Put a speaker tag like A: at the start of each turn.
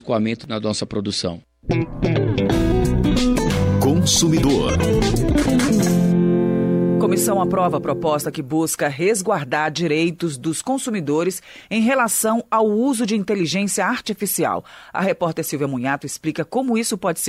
A: escoamento na nossa produção.
B: Consumidor.
C: Comissão aprova a proposta que busca resguardar direitos dos consumidores em relação ao uso de inteligência artificial. A repórter Silvia Munhato explica como isso pode ser